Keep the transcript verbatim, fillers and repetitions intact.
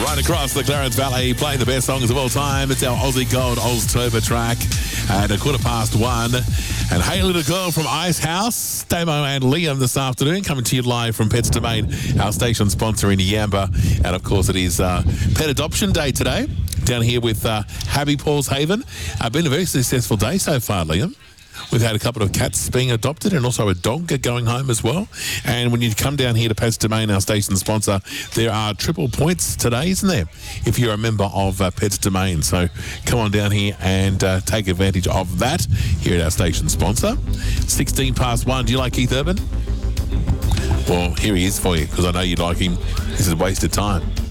Right across the Clarence Valley, playing the best songs of all time. It's our Aussie Gold Oztober track at a quarter past one. And Hey Little Girl from Ice House, Damo and Liam this afternoon, coming to you live from Pets Domain, our station sponsor in Yamba. And of course, it is uh, Pet Adoption Day today, down here with uh, Happy Paws Haven. Uh, been a very successful day so far, Liam. We've had a couple of cats being adopted and also a dog going home as well. And when you come down here to Pets Domain, our station sponsor, there are triple points today, isn't there, if you're a member of uh, Pets Domain. So come on down here and uh, take advantage of that here at our station sponsor. sixteen past one. Do you like Keith Urban? Well, here he is for you, because I know you like him. This is wasted time.